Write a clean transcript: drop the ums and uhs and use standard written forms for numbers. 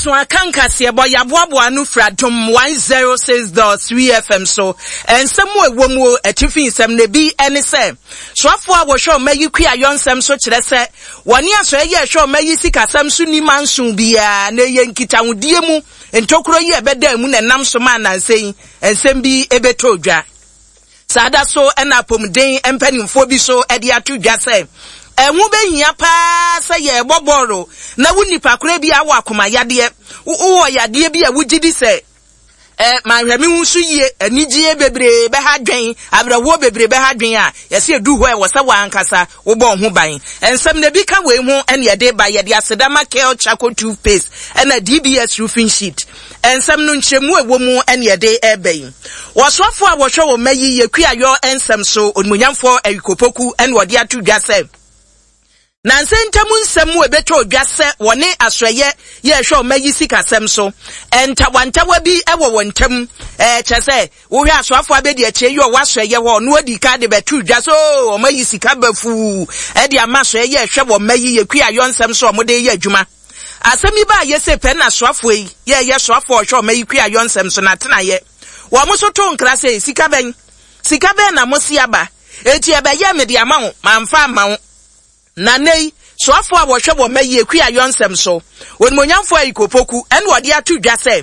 so akanka se boy aboabo anu fradom 106.3 FM so ensem ewomu atifi nsem ne bi ene se soafo a wo show mayi kwa yonsem so kire se woni aso ye show mayi sikasam so ni mansun bia na ye nkitawudie mu entokuro yi ebeda mu na nam so ma na nsei ensem bi ebeto dwa sada so ena pomden empanimfo bi so ede atodwa se enwu behia pa se ye boboro na wunipa kura bi awo akoma yade wo yade bi a wugidi se manhwemi hunsu yie anigye bebre be ha dwen abrawo bebre be ha dwen a yese edu ho e wo se wankasa wo bo ho ban ensem na bi ka we hu ene yede ba yede asedama kel charcoal toothpaste ena DBS roofing sheet ensem no nchemu ewo mu ene yede ebeyin wosofo a wo hwe wo mayi yekua yo ensem so onmunyamfo ayikopoku ene wode atodwa se nanse ntamu nsemu ebeto odwase wone asoye ye hwe mayi sikasem so entawantawa bi ewo wontam chese wo hwe asoafo abedi ache yo wasoye ho no odi ka de beto odwase o mayi sika bafu e de amasoye ye hwe wo mayi yekua yo nsem so omode ye adwuma asemi ba ye se pen asoafo yi ye soafo hwe mayi kwa yo nsem so na tena ye wo mo so to nkra se sika ben na mosiaba eti ebe ye me de amawo mamfa amawo na nei soafo a wo hwe wo mayi kwa yo nsem so onimonyamfo ayikopoku ene wode atodwa se